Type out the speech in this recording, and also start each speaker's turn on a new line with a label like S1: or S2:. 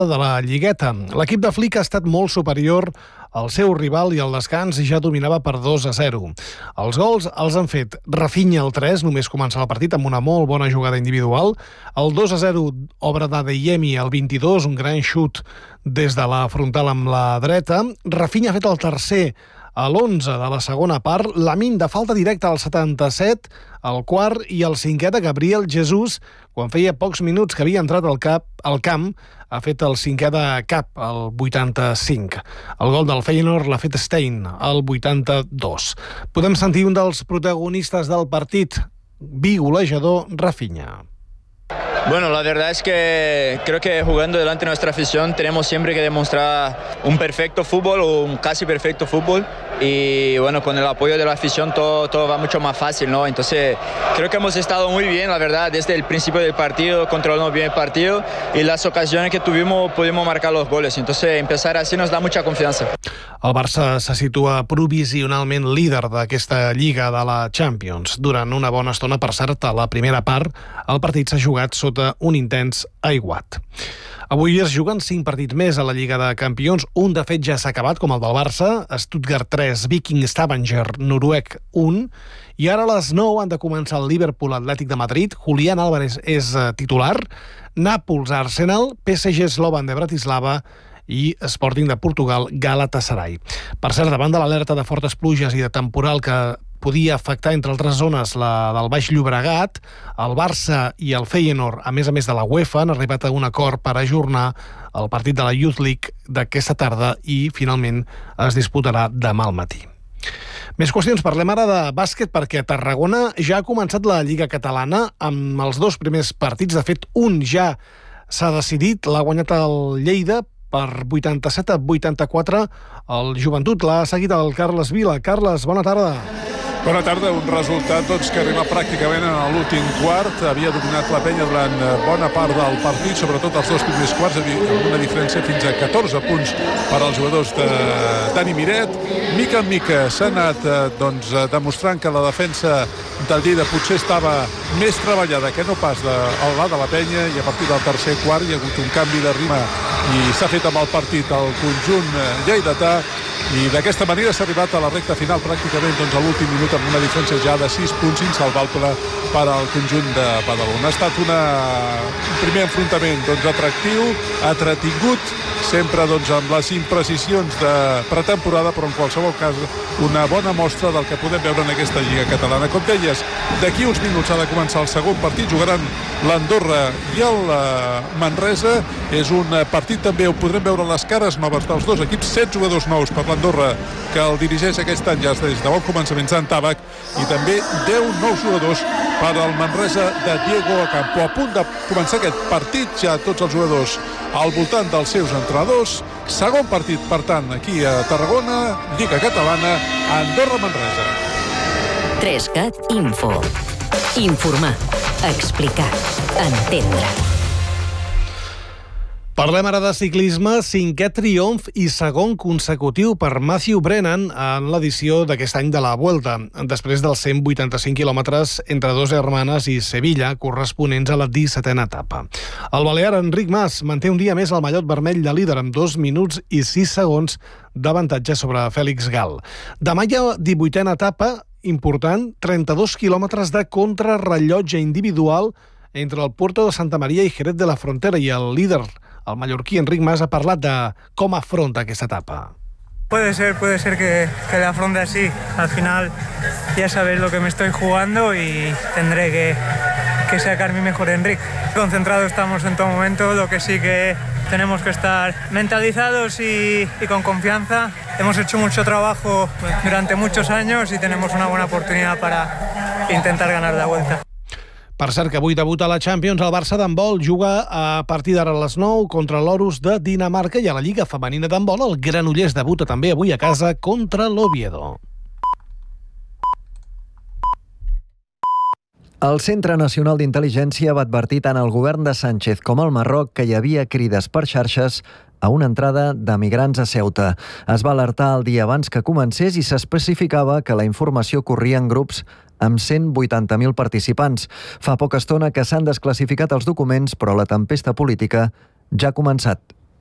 S1: de la Lligueta. L'equip de Flick ha estat molt superior al seu rival i al descans ja dominava per 2-0. Els gols els han fet Rafinha al 3, només començar el partit amb una molt bona jugada individual. El 2-0, obra d'Adeyemi al 22, un gran xut des de la frontal amb la dreta. Rafinha ha fet el tercer a l'11 de la segona part, Lamine de falta directa al 77, el quart i el cinquè de Gabriel Jesús, quan feia pocs minuts que havia entrat al camp, ha fet el cinquè de cap, al 85. El gol del Feyenoord l'ha fet Stein, al 82. Podem sentir un dels protagonistes del partit, bigolejador Rafinha.
S2: Bueno, la verdad es que creo que jugando delante de nuestra afición tenemos siempre que demostrar un perfecto fútbol o un casi perfecto fútbol y bueno, con el apoyo de la afición todo va mucho más fácil, ¿no? Entonces creo que hemos estado muy bien, la verdad, desde el principio del partido, controlamos bien el partido y las ocasiones que tuvimos pudimos marcar los goles, entonces empezar así nos da mucha confianza.
S1: El Barça se situa provisionalment líder d'aquesta Lliga de la Champions. Durant una bona estona, per cert, a la primera part, el partit s'ha jugat sota un intens aiguat. Avui es juguen 5 partits més a la Lliga de Campions. Un, de fet, ja s'ha acabat, com el del Barça. Stuttgart 3, Viking Stavanger, Noruec 1. I ara a les 9 han de començar el Liverpool Atlètic de Madrid. Julián Álvarez és titular. Nàpols Arsenal, PSG Slovan de Bratislava i Sporting de Portugal, Galatasaray. Per cert, davant de l'alerta de fortes pluges i de temporal que podia afectar, entre altres zones, la del Baix Llobregat, el Barça i el Feyenoord, a més de la UEFA, han arribat a un acord per ajornar el partit de la Youth League d'aquesta tarda i, finalment, es disputarà demà al matí. Més qüestions. Parlem ara de bàsquet perquè a Tarragona ja ha començat la Lliga Catalana amb els 2 primers partits. De fet, un ja s'ha decidit, l'ha guanyat el Lleida per 87-84. El Joventut l'ha seguit el Carles Vila. Carles, bona tarda.
S3: Bona tarda, un resultat que arriba pràcticament en l'últim quart. Havia dominat la penya durant bona part del partit, sobretot els 2 primers quarts, amb una diferència fins a 14 punts per als jugadors de Dani Miret. Mica en mica s'ha anat demostrant que la defensa del Lleida potser estava més treballada que no pas al lado de la penya, i a partir del tercer quart hi ha hagut un canvi de ritme i s'ha fet amb el partit el conjunt lleidatà, i d'aquesta manera s'ha arribat a la recta final pràcticament a l'últim minut amb una diferència ja de 6 punts insalvable per al conjunt de Badalona. Ha estat un primer enfrontament atractiu, entretingut, sempre amb les imprecisions de pretemporada, però en qualsevol cas una bona mostra del que podem veure en aquesta Lliga Catalana. Com deies, d'aquí uns minuts ha de començar el segon partit, jugaran l'Andorra i el Manresa. És un partit també on podrem veure les cares noves dels dos equips, 7 jugadors nous per l'Andorra, que el dirigeix aquest any ja des de bon començament Sant Tàbac, i també 10 nous jugadors per al Manresa de Diego Ocampo. A punt de començar aquest partit, ja tots els jugadors al voltant dels seus entrenadors. Segon partit, per tant, aquí a Tarragona, Lliga Catalana, Andorra-Manresa.
S4: 3CAT Info. Informar, explicar, entendre.
S1: Parlem ara de ciclisme. 5è triomf i segon consecutiu per Matthew Brennan en l'edició d'aquest any de la Vuelta, després dels 185 quilòmetres entre Dos Hermanes i Sevilla, corresponents a la 17a etapa. El balear Enric Mas manté un dia més el mallot vermell de líder amb 2 minuts i 6 segons d'avantatge sobre Fèlix Gal. Demà hi ha 18a etapa important, 32 quilòmetres de contrarrellotge individual entre el Puerto de Santa Maria i Jerez de la Frontera, i el líder, el mallorquí Enric Mas, ha parlat de com afronta aquesta etapa.
S5: Puede ser que la afronte así. Al final ya sabéis lo que me estoy jugando y tendré que sacar mi mejor Enric. Concentrados estamos en todo momento, lo que sí que tenemos que estar mentalizados y con confianza. Hemos hecho mucho trabajo durante muchos años y tenemos una buena oportunidad para intentar ganar la Vuelta.
S1: Per cert, que avui debuta a la Champions el Barça d'handbol. Juga a partir d'ara a les 9 contra l'Orus de Dinamarca, i a la Lliga Femenina d'handbol el Granollers debuta també avui a casa contra l'Oviedo.
S6: El Centre Nacional d'Intel·ligència va advertir tant el govern de Sánchez com el Marroc que hi havia crides per xarxes a una entrada de migrants a Ceuta. Es va alertar el dia abans que comencés i s'especificava que la informació corria en grups amb 180.000 participants. Fa poca estona que s'han desclassificat els documents, però la tempesta política ja ha començat.